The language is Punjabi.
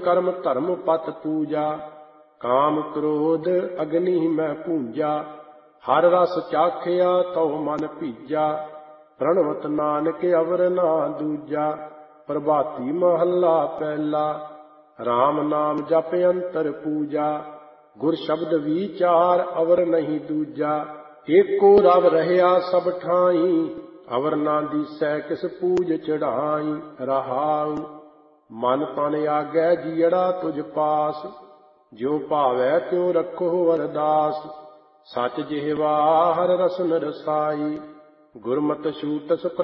ਕਰਮ ਧਰਮ ਪਤ ਪੂਜਾ। ਕਾਮ ਕ੍ਰੋਧ ਅਗਨੀ ਮੈਂ ਪੂੰਜਾ। ਹਰ ਰਸ ਚਾਖਿਆ ਤਉ ਮਨ ਭੀਜਾ। ਪ੍ਰਣਵਤ ਨਾਨਕ ਅਵਰ ਨਾ ਦੂਜਾ। ਪ੍ਰਭਾਤੀ ਮਹੱਲਾ ਪਹਿਲਾ। ਰਾਮ ਨਾਮ ਜਪ ਅੰਤਰ ਪੂਜਾ। ਗੁਰ ਸ਼ਬਦ ਵਿਚਾਰ ਅਵਰ ਨਹੀਂ ਦੂਜਾ। ਏਕੋ ਰਵ ਰਹਿਆ ਸਭ ਠਾਈ। ਅਵਰ ਨਾ ਦੀਸੈ ਕਿਸ ਪੂਜ ਚੜਾਈ। ਰਹਾਉ ਮਨ ਤਨ ਆਗੈ ਜੀਅੜਾ ਤੁਝ ਪਾਸ। ਜਿਉ ਭਾਵੈ ਤਿਉ ਰੱਖੋ ਅਰਦਾਸ। ਸਚ ਜਿਹਵਾ ਹਰ ਰਸਨ ਰਸਾਈ। ਗੁਰਮਤਿ ਛੂਟਸ